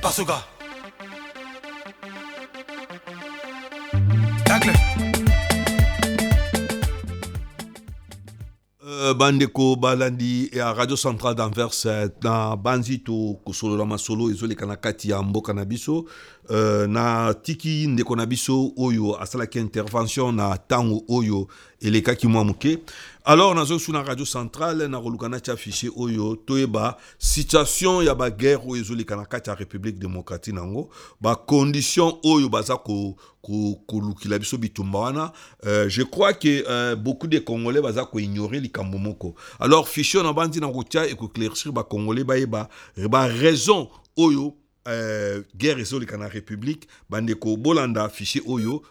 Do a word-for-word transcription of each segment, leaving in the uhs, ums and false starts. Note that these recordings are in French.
Pasuka. Tacle. Uh, bandeko balandi ya Radio Centrale d'Anvers na banzito kusolo la masolo ezole kana kati ya mboka na biso uh, na tiki ndeko na biso oyo asalaki intervention na tango oyo elekaki mwa muke. Alors nazo suna Radio Centrale na rolukana cha fichier oyo toeba situation ya ba guerre oyo ezole kana kati ya République démocratique nango ba condition oyo baza ko ko kolukila biso bitumba wana. euh, je crois que euh, beaucoup de Congolais baza ko ignorer likambo moko. Alors fichier na bandi na rotia et ko claircir ba Congolais ba eba ba raison oyo euh, guerre ezole kana République bande ko bolanda fichier oyo.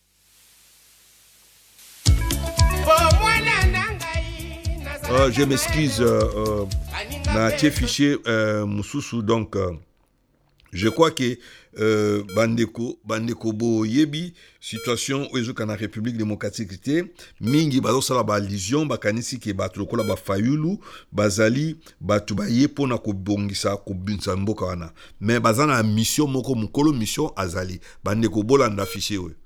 Euh, je m'excuse, euh, euh, na tie fichier euh, Moussousou, donc euh, je crois que euh, bandeko bandeko bo yebi situation oyo kana République démocratique mingi bazo sala ba allusion bakanisi ke bato lokola ba fayulu bazali batu baye pona ko bongisa ko binsa mboka wana mais bazana mission moko mukolo mission azali bandeko bolanda fichier oyo.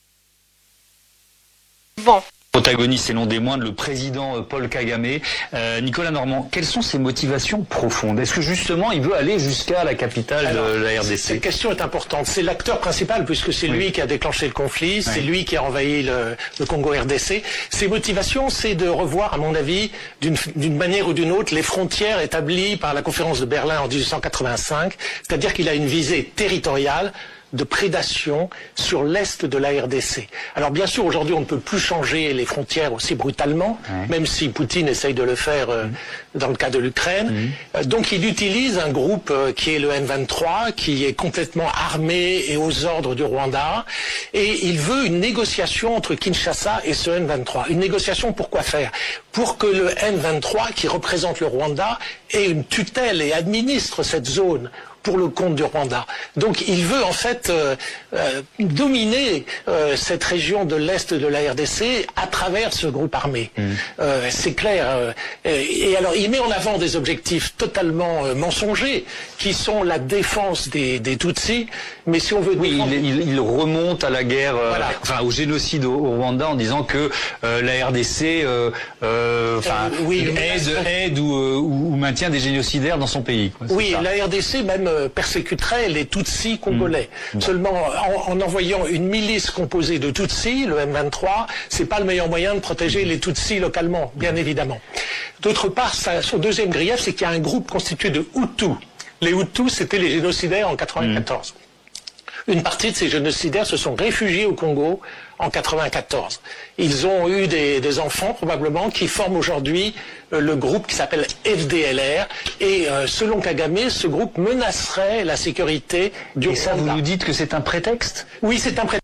Bon. Protagoniste et non des moindres, le président Paul Kagame. Euh, Nicolas Normand, quelles sont ses motivations profondes? Est-ce que justement il veut aller jusqu'à la capitale Alors, de la R D C? Cette question est importante. C'est l'acteur principal puisque c'est oui. lui qui a déclenché le conflit, oui. c'est lui qui a envahi le, le Congo R D C. Ses motivations, c'est de revoir, à mon avis, d'une manière ou d'une autre, les frontières établies par la conférence de Berlin en dix-huit cent quatre-vingt-cinq. C'est-à-dire qu'il a une visée territoriale de prédation sur l'est de la R D C. Alors bien sûr, aujourd'hui, on ne peut plus changer les frontières aussi brutalement, ouais. même si Poutine essaye de le faire euh, mmh. dans le cas de l'Ukraine. Mmh. Euh, donc il utilise un groupe euh, qui est le M vingt-trois, qui est complètement armé et aux ordres du Rwanda, et il veut une négociation entre Kinshasa et ce M vingt-trois. Une négociation pour quoi faire? Pour que le M vingt-trois, qui représente le Rwanda, ait une tutelle et administre cette zone pour le compte du Rwanda. Donc il veut en fait euh, euh, dominer euh, cette région de l'Est de la R D C à travers ce groupe armé. Mmh. Euh, c'est clair. Euh, et alors il met en avant des objectifs totalement euh, mensongers qui sont la défense des, des Tutsis. Mais si on veut... Oui, défendre... il, il, il remonte à la guerre, euh, voilà. enfin au génocide au, au Rwanda en disant que euh, la R D C euh, euh, enfin, euh, oui, aide, aide ou, ou, ou maintient des génocidaires dans son pays. Quoi, oui, ça. La R D C même persécuterait les Tutsis congolais. Mmh. Seulement, en, en envoyant une milice composée de Tutsis, le M vingt-trois, c'est pas le meilleur moyen de protéger mmh. les Tutsis localement, bien évidemment. D'autre part, ça, son deuxième grief, c'est qu'il y a un groupe constitué de Hutus. Les Hutus, c'était les génocidaires en quatre-vingt-quatorze. Mmh. Une partie de ces génocidaires se sont réfugiés au Congo en quatre-vingt-quatorze. Ils ont eu des, des enfants probablement qui forment aujourd'hui euh, le groupe qui s'appelle F D L R et euh, selon Kagame, ce groupe menacerait la sécurité du Rwanda. Et ça, vous nous dites que c'est un prétexte? Oui, c'est un prétexte.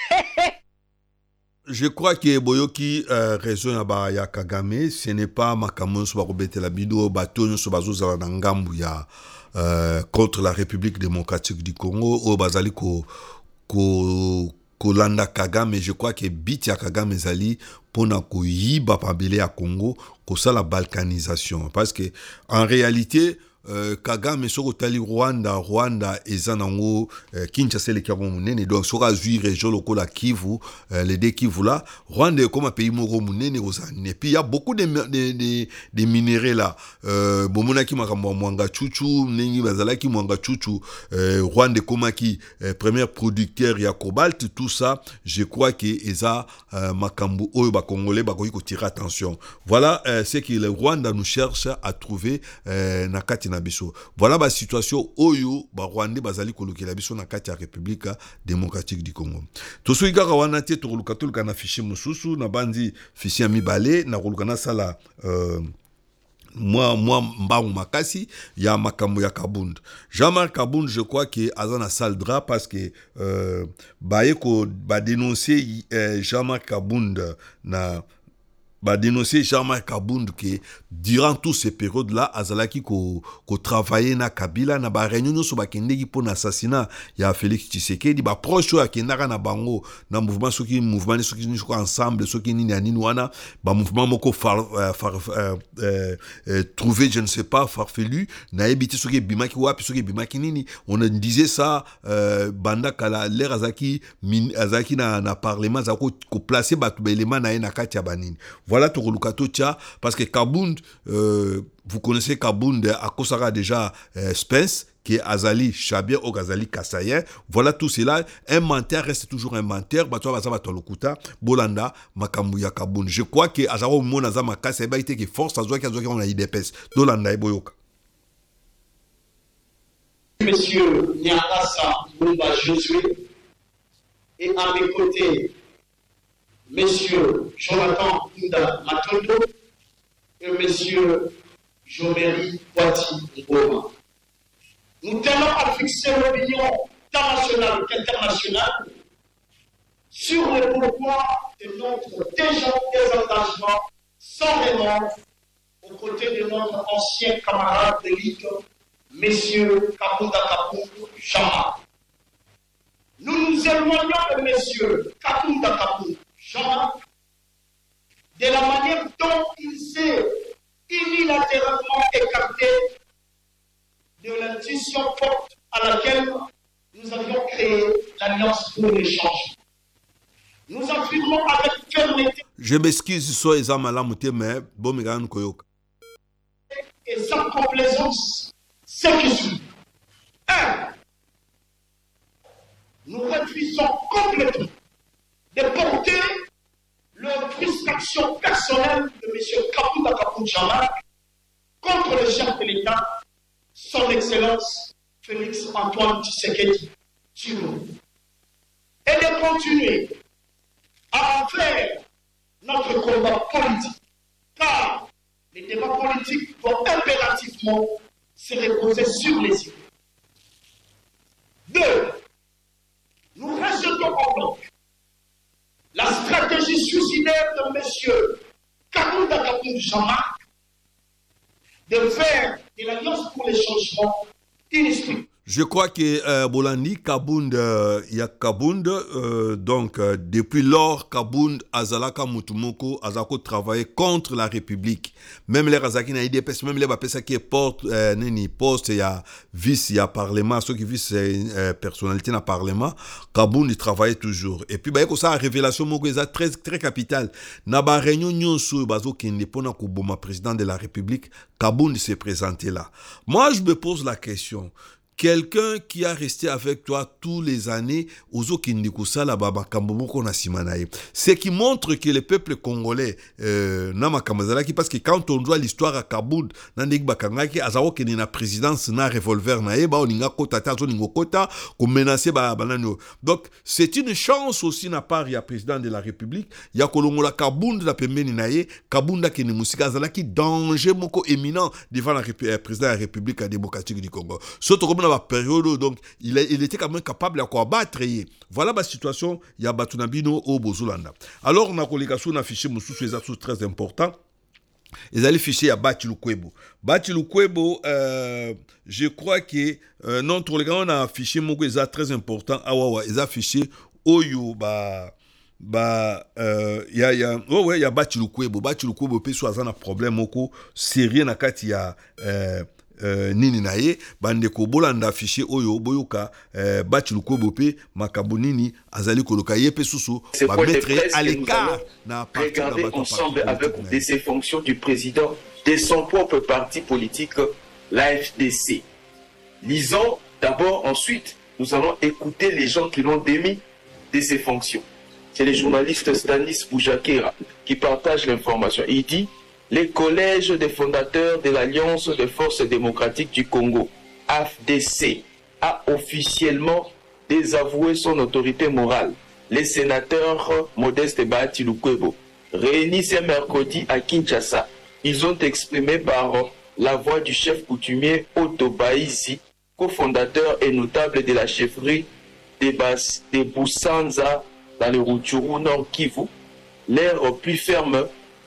Je crois que Boyoki euh, raison ya ba ya Kagame, ce n'est pas makamon so ba kobetela bido bato so bazo zala na ngambu ya euh, contre la République démocratique du Congo au bazali ko ko kolanda Kagame. Je crois que bit ya Kagame zali pona ko yiba pabele ya Congo ko ça la balkanisation parce que en réalité Euh, Kagame soko tali Rwanda Rwanda ezanango euh, Kinshasa le kiago munene donc soko zui région lokola Kivu euh, les deux Kivu là Rwanda comme un pays moko munene ozane et puis il y a beaucoup de de de, de minéraux là euh, bomona ki makambo mwanga chuchu nengi bazala ki mwanga chuchu euh, Rwanda comme qui euh, premier producteur ya cobalt tout ça je crois que eza euh, makambo oyo ba congolais ba ko tirer attention voilà euh, c'est que le Rwanda nous cherche à trouver euh, na kati na biso. Voilà la situation oyo ba Rwanda bazali kolukela biso na kati ya République démocratique du Congo. Toso igaka wana te toluka toluka na fichier mususu na bandi fichier mibale na koluka na sala euh, moi moi mbangu makasi ya makambo ya Kabund. Jean-Marc Kabund je crois que azana saldra parce que euh, ba eko ba dénoncer euh, Jean-Marc Kabund na bah dénoncer Jean-Marc Kabound que durant toutes ces périodes là azalaki ko ko travailler na Kabila na ba réunion so ba kendeki pour l'assassinat ya Félix Tshisekedi ba proche ya kendaka na bango na mouvement soki mouvement soki ni ko ensemble soki ni nini wana ba mouvement moko far, far, euh, euh, euh, trouver je ne sais pas farfelu na ebiti soki bimaki wapi soki bimaki nini on disait ça euh, banda kala l'air azaki min, azaki na na parlement zako ko placer ba tout élément na na kati ya banini. Voilà tout le tia parce que Kabound, euh, vous connaissez Kabound à Kosara déjà euh, Spence, qui est Azali Chabien ou Azali Kassayen. Voilà tout cela. Un menteur reste toujours un menteur. Batwa Bazaba Tolokuta, Bolanda, Makamuya Kabound. Je crois que Azaro Monaza Makasa, il été qui force à Zoa qui a une idée Dolanda et Boyoka. Monsieur Nyakasa Mouba Josué, et à mes côtés, Monsieur Jonathan Kounda Matondo et Monsieur Jomeri Wati Ngoma. Nous tenons à fixer l'opinion tant nationale qu'internationale sur le pourquoi de notre déjà désengagement sans remords aux côtés de notre ancien camarade de ligue, Monsieur Kakunda Kapound Chama. Nous nous éloignons de Monsieur Kakunda Kapound Chama de la manière dont il s'est unilatéralement écarté de l'intuition forte à laquelle nous avions créé l'Alliance pour l'échange. Nous affirmons avec fermeté. Je m'excuse, soit les âmes à la moitié, mais bon, mais gagne koyoka. Et sans complaisance, ce qui suit. Un, nous refusons complètement de porter leur frustration personnelle de M. Kakunda Kapound Chama contre le chef de l'État, son Excellence Félix Antoine Tshisekedi Tshilombo, et de continuer à en faire notre combat politique, car les débats politiques doivent impérativement se reposer sur les idées. Deux, nous rejetons en bloc la stratégie suicidaire de M. Kakunda Kapound Chama de faire de l'Alliance pour les changements une esprit. Je crois que euh, Bolandi, Kabound, il euh, y a Kabound, euh, donc euh, depuis lors, Kabound, Azalaka Mutumoko, Azako travaillait contre la République. Même les Razaki n'a idée, même les Bapesa qui portent, euh, nini, poste, il y a vice, il y a parlement, ceux qui visent euh, personnalité dans le parlement, Kabound, il travaillait toujours. Et puis, bah, ça, la révélation, c'est très, très capitale. Dans la réunion, nous, Bazo Kindepona Kouboma, président de la République, Kabound s'est présenté là. Moi, je me pose la question. Quelqu'un qui a resté avec toi tous les années, ce qui montre que le peuple congolais, euh, parce que quand on doit l'histoire à Kabound, la présidence na revolver donc c'est une chance aussi na part il y a président de la République, il y a Kolongola Kabound la pembeni naye, Kabound qui ne musika zalaki danger moko éminent devant le président de la République démocratique du Congo. Surtout comme la période, donc il, a, il était quand même capable de combattre. Voilà la situation, il y a Batunabino au Bozulanda. Alors, on a collégation, on a fiché Moussou, c'est très important. Ils allaient ficher à Batilukwebo. Batilukwebo, euh, je crois que euh, non, tous les gars, on a affiché Moko, c'est très important. Ah ouais, ouais, ils ont affiché Oyo, bah. Bah, euh, y a, y a, oh ouais, il y a Batilukwebo. Batilukwebo, peut soit un problème, Moko, sérieux, n'a qu'à, il y a, euh, Euh, nini naye bande ko bolanda affiché oyo boyoka euh, Batilukwebo pe makabonini azali koloka yepe susu ba mettre à l'écart na regarder ensemble avec de ces fonctions du président de son propre parti politique, l'A F D C. Lisons d'abord, ensuite nous allons écouter les gens qui l'ont démis de ces fonctions. C'est le journaliste Stanis Boujakera qui partage l'information. Il dit: les collèges des fondateurs de l'Alliance des forces démocratiques du Congo, A F D C, a officiellement désavoué son autorité morale. Les sénateurs Modeste Batilukwebo, réunis ce mercredi à Kinshasa, ils ont exprimé par la voix du chef coutumier Otto Baïzi, cofondateur et notable de la chefferie de, Bas, de Boussanza dans le Rutshuru Nord Kivu, leur plus ferme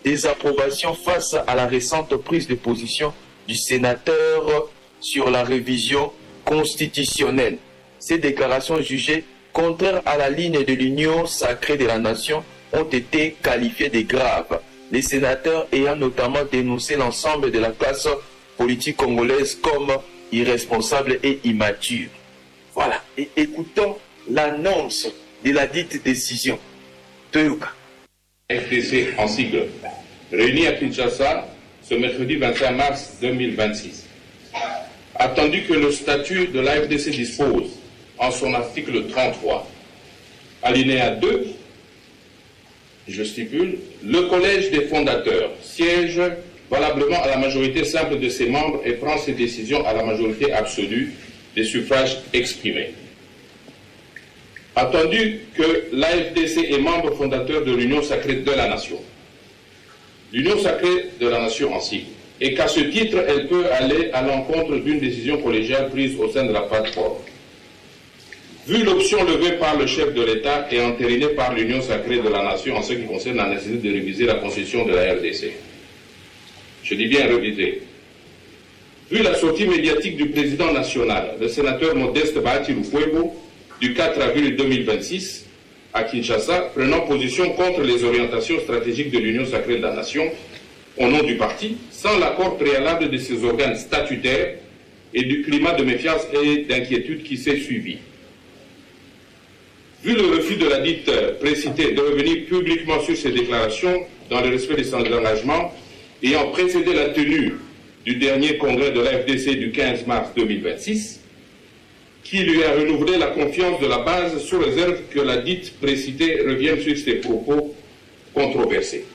désapprobation face à la récente prise de position du sénateur sur la révision constitutionnelle. Ces déclarations jugées contraires à la ligne de l'Union sacrée de la nation ont été qualifiées de graves, les sénateurs ayant notamment dénoncé l'ensemble de la classe politique congolaise comme irresponsable et immature. Voilà, et écoutons l'annonce de la dite décision. Toyuka. F D C en sigle, réuni à Kinshasa ce mercredi vingt-cinq mars deux mille vingt-six. Attendu que le statut de l'A F D C dispose, en son article trente-trois, alinéa deux, je stipule, le collège des fondateurs siège valablement à la majorité simple de ses membres et prend ses décisions à la majorité absolue des suffrages exprimés. Attendu que l'A F D C est membre fondateur de l'Union sacrée de la nation, l'Union sacrée de la nation en sigle, et qu'à ce titre, elle peut aller à l'encontre d'une décision collégiale prise au sein de la plateforme. Vu l'option levée par le chef de l'État et entérinée par l'Union sacrée de la nation en ce qui concerne la nécessité de réviser la constitution de la R D C, je dis bien réviser. Vu la sortie médiatique du président national, le sénateur Modeste Bahati Lukwebo, du quatre avril deux mille vingt-six, à Kinshasa, prenant position contre les orientations stratégiques de l'Union sacrée de la nation, au nom du parti, sans l'accord préalable de ses organes statutaires et du climat de méfiance et d'inquiétude qui s'est suivi. Vu le refus de la dite précitée de revenir publiquement sur ses déclarations dans le respect de ses engagements ayant précédé la tenue du dernier congrès de l'A F D C du quinze mars deux mille vingt-six, qui lui a renouvelé la confiance de la base sous réserve que la dite précitée revienne sur ses propos controversés.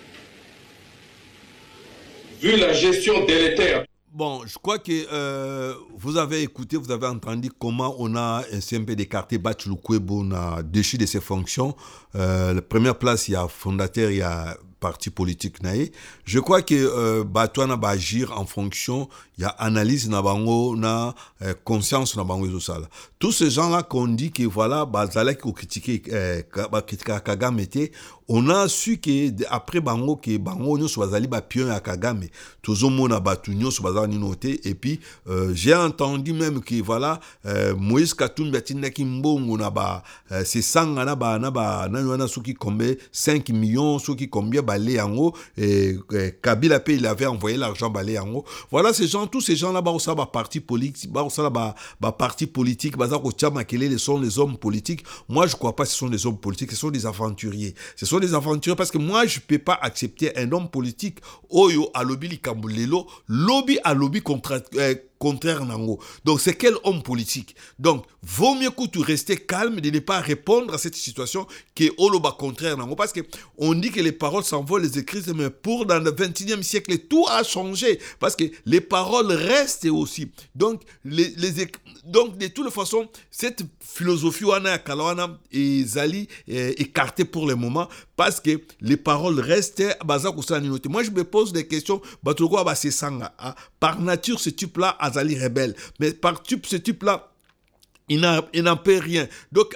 Vu la gestion délétère. Bon, je crois que euh, vous avez écouté, vous avez entendu comment on a un C M P d'écarté Bahati Lukwebo, on a déchu de ses fonctions. Euh, la première place, il y a fondateur, il y a parti politique naïe. Je crois que euh, Batouana va agir en fonction, il y a analyse na bango, na euh, conscience na bango ezosala. Tous ces gens-là qu'on dit que voilà, bazala qui critiquer euh, critiquer Kagame était, on a su que après bango que bango nyo swazali ba pion ya Kagame, tozo mona batu nyo swazali noté et puis euh, j'ai entendu même que voilà euh, Moïse Katumbi atindaki mbongo na ba euh, c'est sanga na ba na ba na wana suki combien cinq millions suki combien balé yango et, et Kabila P il avait envoyé l'argent balé yango. Voilà ces gens, tous ces gens là ba ça ba parti politique, ba ça ba ba parti politique, ba ça ko tchama kele sont les hommes politiques. Moi je crois pas que ce sont des hommes politiques, ce sont des aventuriers. Ce sont des aventuriers parce que moi je peux pas accepter un homme politique oyo a lobby likambulelo, lobby a lobby contre euh, contraire nango. Donc c'est quel homme politique? Donc vaut mieux que tu restes calme de ne pas répondre à cette situation que oloba contraire nango, parce que on dit que les paroles s'envolent, les écrits, mais pour dans le vingt et unième siècle tout a changé parce que les paroles restent aussi. Donc les, les donc de toute façon cette philosophie wana kalawana et zali écartée pour le moment parce que les paroles restent baza kusana ninote. Moi je me pose des questions batoko ba se sanga par nature ce type là azali rebelle, mais par type ce type là il n'a il n'en peut rien. Donc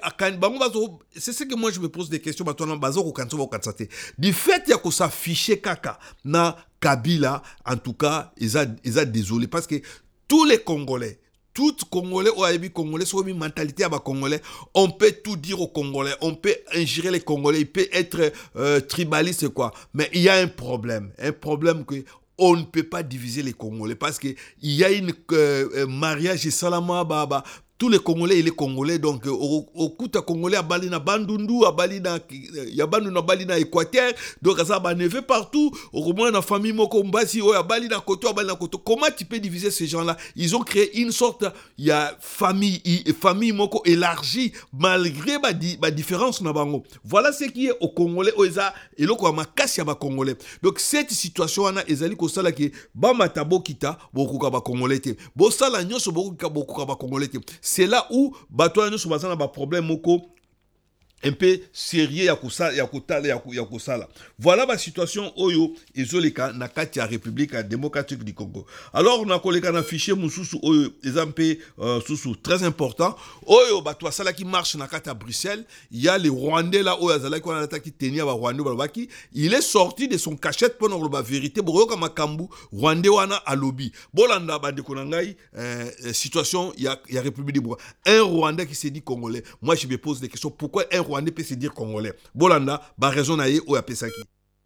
c'est ce que moi je me pose des questions batona bazo ko kanso ko katsate du fait ya ko s'afficher kaka na Kabila. En tout cas ils a ils a désolé parce que tous les Congolais, tout Congolais ou Aïbi Congolais, soit une mentalité à bas Congolais, on peut tout dire aux Congolais, on peut ingérer les Congolais, il peut être euh, tribaliste quoi. Mais il y a un problème, un problème que on ne peut pas diviser les Congolais parce que il y a une euh, mariage et salama baba. Tous les Congolais et les Congolais, donc au, au kuta Congolais à Balina Bandundu, à Balina Yabandu, à Balina Équateur, donc ça va never partout. Au moins dans la famille Moko Mbasi, à Balina Koto, à Balina Koto. Comment tu peux diviser ces gens-là? Ils ont créé une sorte, il y a famille, famille Moko élargie malgré ma, ma différence na bango. Voilà ce qui est au Congolais, au Eza et le Kwama Kassiaba Congolais. Donc cette situation là, Ezali Kosala qui Bama Tabo Kita, beaucoup Kaba Congolais, Bosala Nyoso beaucoup Kaba Congolais. C'est là où Batouana nous sommes dans un problème moko un peu sérieux ya kosala ya kotala ya kosala. Voilà la situation oyo ezoleka na kati ya République démocratique du Congo. Alors na koleka na fichier mususu oyo ezampe euh, susu très important oyo bato asala qui marche na kati ya Bruxelles, il y a les Rwandais là oyo azala qui wana taki tenir ba Rwandais balobaki, il est sorti de son cachette pour la vérité boyoka makambu Rwandais wana alobi. Bolanda bande konangai euh, situation il y a il y a République du un Rwandais qui s'est dit congolais. Moi je me pose des questions, pourquoi un Rwandais peut se dire congolais? Bolanda, ba raison naïe ou apesaki.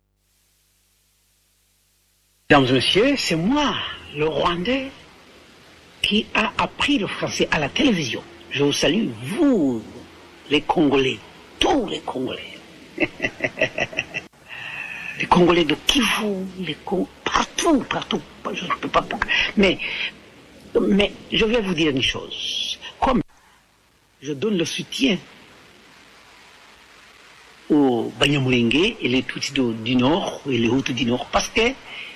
Mesdames et messieurs, c'est moi, le Rwandais, qui a appris le français à la télévision. Je vous salue, vous, les Congolais, tous les Congolais. Les Congolais de Kivu, les Congolais, partout, partout. Je ne peux pas. Mais, mais je vais vous dire une chose. Comme je donne le soutien aux Banyamulenge et les Tutsis du Nord et les Hutus du Nord, parce que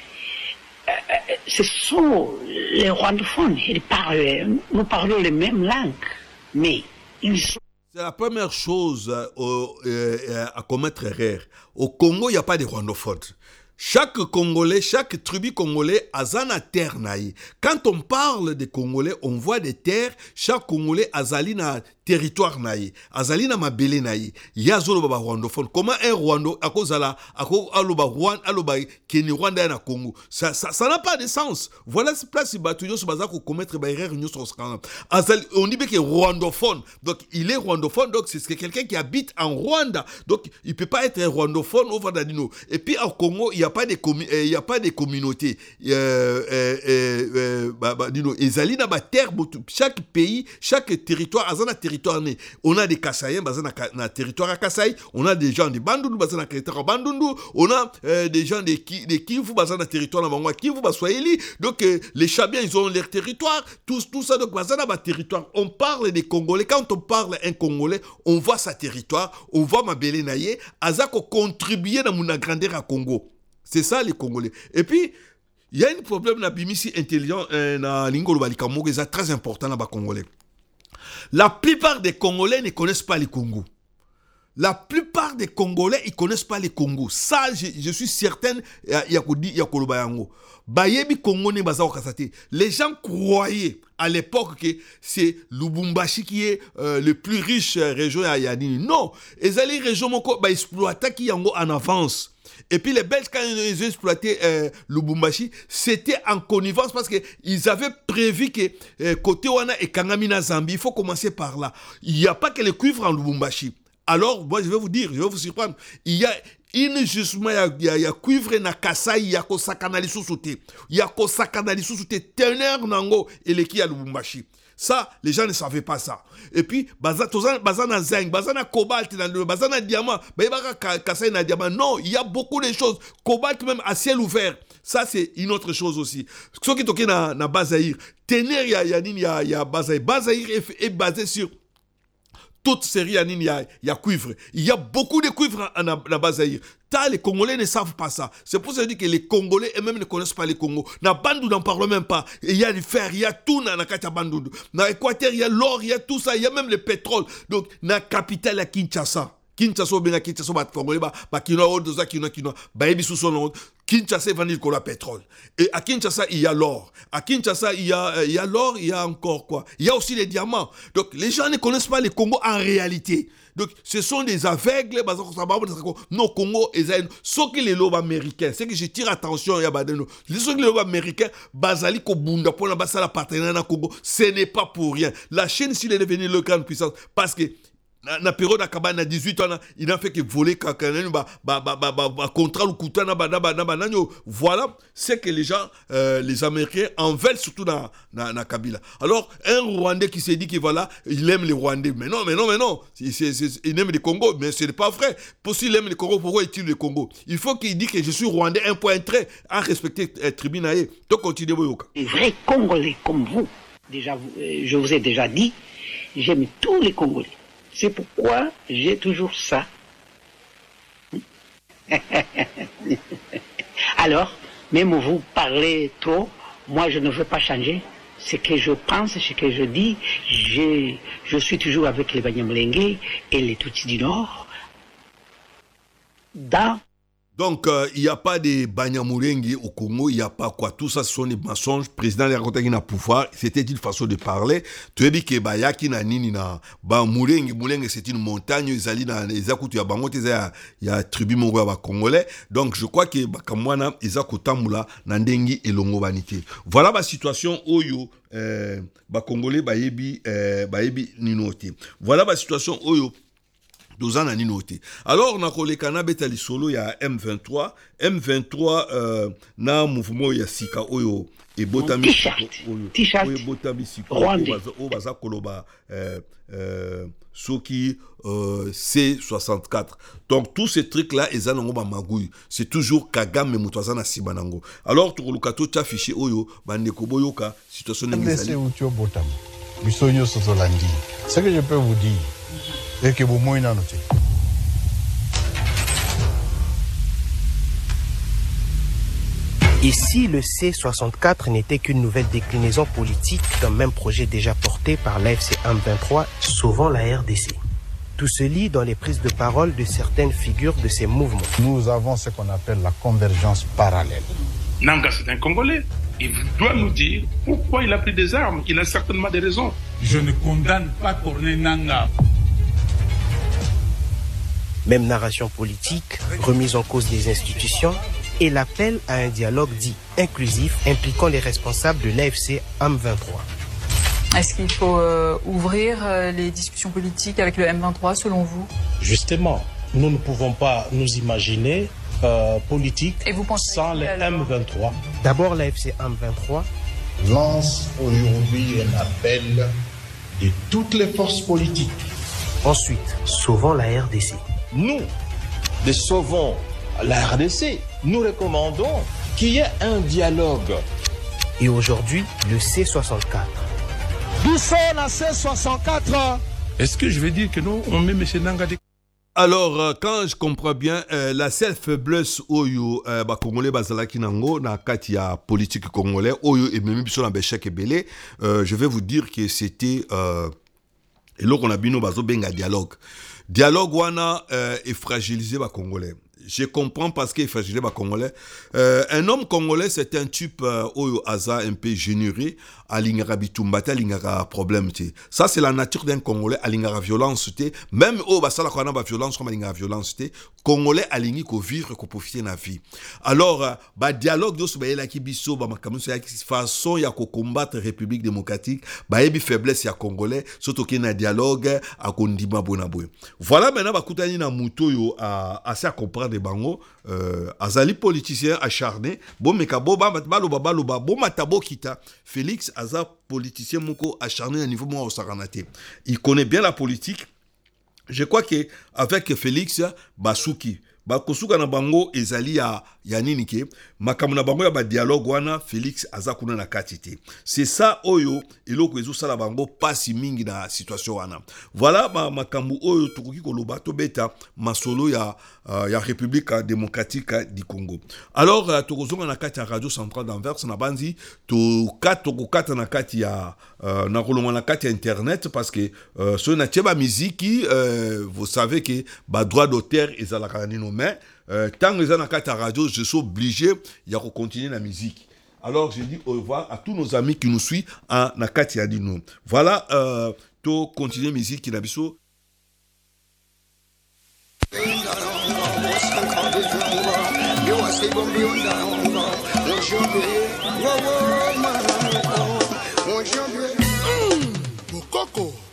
euh, ce sont les rwandophones. Ils parlent, nous parlons les mêmes langues, mais ils sont... C'est la première chose euh, euh, à commettre erreur. Au Congo, il n'y a pas de rwandophones. Chaque Congolais, chaque tribu congolais a zana terre naï. Quand on parle des Congolais, on voit des terres. Chaque Congolais a zalina territoire naï. Azalina mabele naï. Yazolo baba rwandophone. Comment un Rwando à cause la à cause aloba Rwanda aloba Kenya Rwanda na Congo. Ça ça ça n'a pas de sens. Voilà ce place batuyo sur bazako commettre ba erreur nous sur Azal on dit que rwandophone. Donc il est rwandophone donc c'est quelqu'un qui habite en Rwanda. Donc il peut pas être un rwandophone au Vandadino. Et puis au Congo, il y a pas de commu il y a pas de communauté. Euh euh euh bah bah dino ezalina ba terre chaque pays, chaque territoire azana territoire. On a des Kassaïens, dans le territoire à Kassai, on a des gens de Bandundu, dans le territoire Bandundu, on a euh, des gens de, Ki, de Kivu, dans le territoire de Kivu, Baswahili. Donc euh, les Chabiens, ils ont leur territoire, tout, tout ça, donc dans le territoire. On parle des Congolais, quand on parle un Congolais, on voit sa territoire, on voit ma belle naïe, Azako contribuer dans mon grandeur à Congo. C'est ça les Congolais. Et puis, il y a un problème dans Bimisi intelligent, dans Lingolo Balikamogo, c'est très important dans les Congolais. La plupart des Congolais ne connaissent pas les Congo. La plupart des Congolais, ils ne connaissent pas les Congo. Ça, je, je suis certain, il y a dit, il y a Kolobayango. Bayebi Congo ne baza okasate. Les gens croyaient à l'époque que c'est Lubumbashi qui est euh, le plus riche région à Yadini. Non, les alliés région moko ba exploiter qui yango en avance. Et puis les Belges, quand ils ont exploité euh, Lubumbashi, c'était en connivence parce qu'ils avaient prévu que euh, côté Wana et Kangamina Zambie, il faut commencer par là. Il n'y a pas que le cuivre en Lubumbashi. Alors, moi je vais vous dire, je vais vous surprendre, il y a injustement, il y a, il y a cuivre na Kasai, il y a Kosakanali Soussouté. Il y a Kosakanali Soussouté, teneur nango et le qui à Lubumbashi. Ça, les gens ne savaient pas ça. Et puis, bazana zinc, bazana cobalt, bazana diamant, bazana diamant. Non, il y a beaucoup de choses. Cobalt même à ciel ouvert. Ça, c'est une autre chose aussi. Ce qui est dans na Bazaïr, tenir, il y a, il y a, il y a Bazaïr. Bazaïr est, est basé sur toute série, il y a, il y a cuivre. Il y a beaucoup de cuivre en la Bazaïr. Les Congolais ne savent pas ça. C'est pour ça que les Congolais eux-mêmes ne connaissent pas les Congo. Na Bandundu, n'en parle même pas. Il y a du fer, il y a tout dans la Katia Bandundu. Dans l'Équateur, il y a l'or, il y a tout ça, il y a même le pétrole. Donc, dans la capitale, à Kinshasa. Kinshasa, bien Kinshasa, bah Congolais, bah bah Kino, Odoza, Kino, Kino, bah Ebi sous son nom. Kinshasa vend le pétrole. Et à Kinshasa, il y a l'or. À Kinshasa, il y a il y a l'or, il y a encore quoi. Il y a aussi les diamants. Donc, les gens ne connaissent pas les Congo en réalité. Donc, ce sont des aveugles. Non, Congo, ce qui les lobes américains, c'est que je tire attention, il y a les lobes américains, Bazali Kobunda, pour la base à la partenaire na Congo, ce n'est pas pour rien. La Chine, s'il est devenu le grande puissance, parce que na na période à Kabana à dix-huit ans il n'a fait que voler kakana ba ba ba ba ba contrat ou kutana ba na ba na ba nanyo. Voilà c'est que les gens euh, les Américains en veulent surtout dans na, na Kabila. Alors un Rwandais qui s'est dit que voilà il aime les Rwandais, mais non mais non mais non c'est, c'est, c'est, il aime les Congo, mais ce n'est pas vrai. Pour s'il aime les Congo, pourquoi est-il le Congo? Il faut qu'il dise que je suis Rwandais un point trait à respecter euh, tribunal. Donc continuez Boyoka. Les vrais Congolais comme vous, déjà euh, je vous ai déjà dit, j'aime tous les Congolais. C'est pourquoi j'ai toujours ça. Alors, même vous parlez trop, moi je ne veux pas changer. ce que je pense, ce que je dis, je, je suis toujours avec les Banyamulenge et les Tutsis du Nord. Dans Donc, il euh, n'y a pas de Banyamulenge au Congo, il n'y a pas quoi. Tout ça, ce sont des mensonges. Le président de la n'a pouvoir, c'était une façon de parler. Tu as dit que Bayaki na nini na Banyamulenge, Mulenge c'est une montagne, ils allaient dans les akutu ya bango, il y a tribu mongwa ba congolais. Donc, je crois que Bakamwana, Isako Tamula, Nandengi et Longo Banité. Voilà la situation Oyo, euh, ba Congolais, Bayebi, euh, Bayebi Ninote. Voilà la situation Oyo. Alors, on a kolekana betali solo ya M vingt-trois. M vingt-trois, euh, na mouvement ya Sika Oyo. Et Botami T-shirt. Oyo Botami Sika. Oyo baza koloba. Euh, euh, Soki euh, C soixante-quatre. Donc, tous ces trucs-là, ils ont ba magouille. C'est toujours Kagame Moutouazan na Sibanango. Alors, tu as tu affiché Oyo, Bandeko Boyoka, situation de Mizali. Ce que je peux vous dire, et que vous m'avez noté. Et si le C soixante-quatre n'était qu'une nouvelle déclinaison politique d'un même projet déjà porté par l'A F C M vingt-trois, sauvant la R D C? Tout se lit dans les prises de parole de certaines figures de ces mouvements. Nous avons ce qu'on appelle la convergence parallèle. Nanga, c'est un Congolais. Il doit nous dire pourquoi il a pris des armes. Il a certainement des raisons. Je ne condamne pas Corneille Nanga. Même narration politique, remise en cause des institutions et l'appel à un dialogue dit inclusif impliquant les responsables de l'A F C M vingt-trois. Est-ce qu'il faut euh, ouvrir euh, les discussions politiques avec le M vingt-trois selon vous? Justement, nous ne pouvons pas nous imaginer euh, politique et vous pensez sans le M vingt-trois. D'abord, l'A F C M vingt-trois lance aujourd'hui un appel de toutes les forces politiques. Ensuite, sauvant la R D C. Nous, de sauvons la R D C, nous recommandons qu'il y ait un dialogue. Et aujourd'hui, le C soixante-quatre. D'où sont la C soixante-quatre? Est-ce que je vais dire que nous, on met M. Nanga de... Alors, euh, quand je comprends bien, euh, la seule faiblesse oyo euh, ba Congolais bazalaki nango na kati ya politique congolais oyo et même biso na beshek ebele, euh, je vais vous dire que c'était euh, et là on a bino bazo benga dialogue. Dialogue wana euh, est fragilisé ba Congolais. Je comprends parce qu'il est fragilisé ba Congolais. Euh, un homme congolais, c'est un type euh, oyo aza un peu généreux, alingara bitumbate, alingara problème té. Ça c'est la nature d'un Congolais, alingara violence té. Même au basala ko na ba violence comme alingara violence té, Congolais alingi ko vivre ko profiter na vie. Alors euh, ba dialogue do ba yela ki biso ba makamuso ya façon ya ko combattre République démocratique, ba yebi faiblesse ya Congolais, surtout qu'il na dialogue a kondima bona boy. Voilà maintenant ba kutani na muto yo a assez à comprendre de bango euh, azali politicien acharné bon meka boba baloba baloba bon matabo kita Félix aza politicien moko acharné à niveau mo osaranate. Il connaît bien la politique. Je crois que avec Félix Basuki bakosuka na bango ezali ya ya nini ke makamu na bango ya ba dialogue wana Félix aza kuna na katite. C'est ça oyo eloko ezo sala bango pasi mingi na situation wana. Voilà ma makamu oyo tukoki koloba to beta masolo ya uh, ya République démocratique du Congo. Alors uh, tokozonga na kati ya Radio Centrale d'Anvers na banzi to kato ko kata na kati ya uh, na kolonga na kati ya internet parce que uh, so na tieba muziki uh, vous savez que ba droit d'auteur ezalaka nino mais euh, tant que les gens à la radio, je suis obligé de continuer la musique. Alors je dis au revoir à tous nos amis qui nous suivent à Nakati Adino. Voilà, euh, to continuer la musique qui n'a biso. Coco.